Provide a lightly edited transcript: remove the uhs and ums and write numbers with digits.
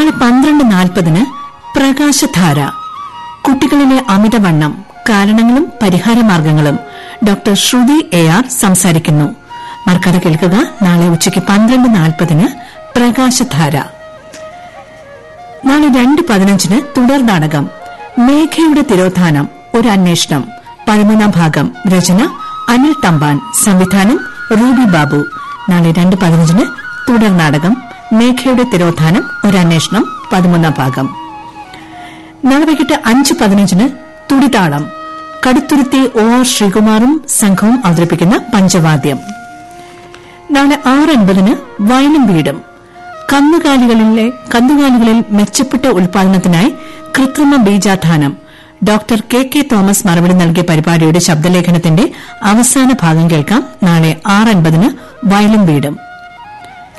നാളെ 12:40 പ്രകാശധാര, കുട്ടികളിലെ അമിതവണ്ണം, കാരണങ്ങളും പരിഹാരമാർഗ്ഗങ്ങളും ഡോക്ടർ ശ്രുതി AR സംസാരിക്കുന്നു. മറക്കാതെ കേൾക്കുക. നാളെ ഉച്ചയ്ക്ക് 12:40 പ്രകാശധാര. നാളെ 2:15 തുടർ നാടകം മേഘയുടെ തിരോധാനം, ഒരു അന്വേഷണം, 13ാം ഭാഗം. രചന അനിൽ തമ്പാൻ, സംവിധാനം റൂബി ബാബു. നാളെ 2:15 തുടർ നാടകം മേഘയുടെ തിരോധാനം, ഒരു അന്വേഷണം, 13ാം ഭാഗം. നാളെ വൈകിട്ട് 5:15 തുടിതാളം, കടുത്തുരുത്തി OR ശ്രീകുമാറും സംഘവും അവതരിപ്പിക്കുന്ന പഞ്ചവാദ്യം. നാളെ 6:50 വയലും വീടും, കന്നുകാലികളിൽ മെച്ചപ്പെട്ട ഉൽപാദനത്തിനായി കൃത്രിമ ബീജാധാനം, ഡോക്ടർ KK തോമസ് മറുപടി നൽകിയ പരിപാടിയുടെ ശബ്ദലേഖനത്തിന്റെ അവസാന ഭാഗം കേൾക്കാം. നാളെ 6:50 വയലും വീടും.